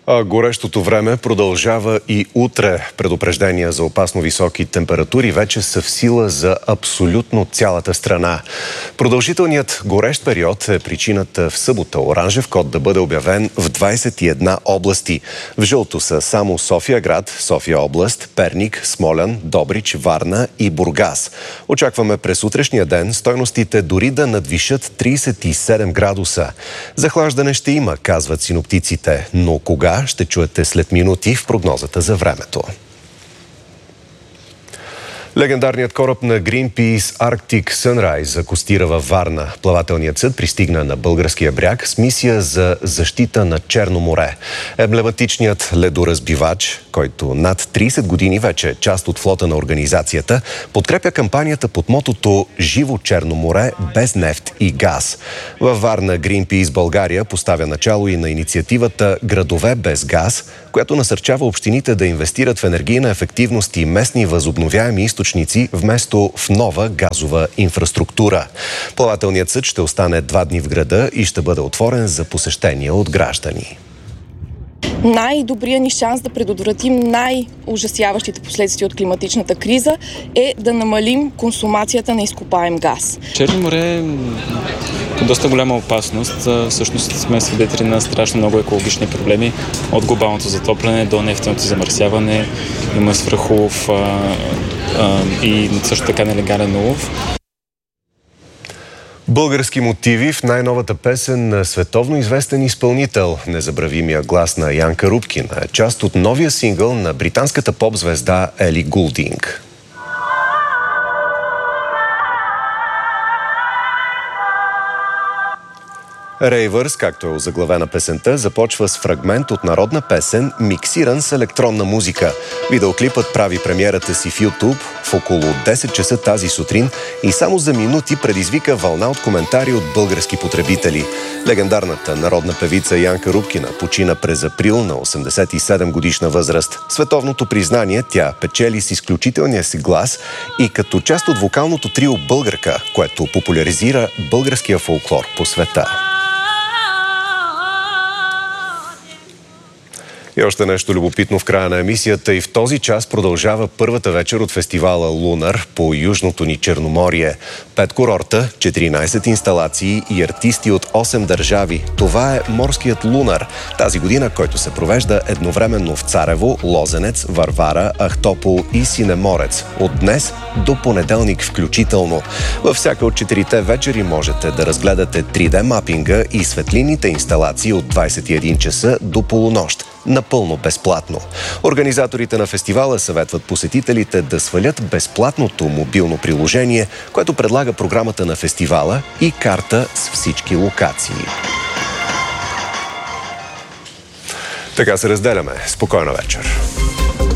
Горещото време продължава и утре. Предупреждения за опасно високи температури вече са в сила за абсолютно цялата страна. Продължителният горещ период е причината в събота оранжев код да бъде обявен в 21 области. В жълто са само София град, София област, Перник, Смолян, Добрич, Варна и Бургас. Очакваме през утрешния ден стойностите дори да надвишат 37 градуса. Захлаждане ще има, казват синоптиците, но кога ще чуете след минути в прогнозата за времето. Легендарният кораб на Greenpeace Arctic Sunrise акостира във Варна. Плавателният съд пристигна на българския бряг с мисия за защита на Черно море. Емблематичният ледоразбивач, който над 30 години вече е част от флота на организацията, подкрепя кампанията под мотото «Живо Черно море без нефт и газ». Във Варна Greenpeace България поставя начало и на инициативата «Градове без газ», която насърчава общините да инвестират в енергийна ефективност и местни възобновяеми източници вместо в нова газова инфраструктура. Плавателният съд ще остане 2 дни в града и ще бъде отворен за посещения от граждани. Най-добрият ни шанс да предотвратим най-ужасяващите последствия от климатичната криза е да намалим консумацията на изкопаем газ. Черно море е доста голяма опасност. Всъщност сме свидетели на страшно много екологични проблеми. От глобалното затопляне до нефтеното замърсяване. Има свръхулов и също така нелегален улов. Български мотиви в най-новата песен на световно известен изпълнител. Незабравимия глас на Янка Рупкина е част от новия сингъл на британската поп-звезда Ели Гулдинг. Рейвърс, както е озаглавена песента, започва с фрагмент от народна песен, миксиран с електронна музика. Видеоклипът прави премиерата си в YouTube в около 10 часа тази сутрин и само за минути предизвика вълна от коментари от български потребители. Легендарната народна певица Янка Рупкина почина през април на 87 годишна възраст. Световното признание тя печели с изключителния си глас и като част от вокалното трио Българка, което популяризира българския фолклор по света. И още нещо любопитно в края на емисията. И в този час продължава първата вечер от фестивала Лунар по Южното ни Черноморие. 5 курорта, 14 инсталации и артисти от 8 държави. Това е морският Лунар. Тази година, който се провежда едновременно в Царево, Лозенец, Варвара, Ахтопол и Синеморец. От днес до понеделник включително. Във всяка от 4 вечери можете да разгледате 3D мапинга и светлинните инсталации от 21 часа до полунощ. Напълно безплатно. Организаторите на фестивала съветват посетителите да свалят безплатното мобилно приложение, което предлага програмата на фестивала и карта с всички локации. Така се разделяме. Спокойна вечер.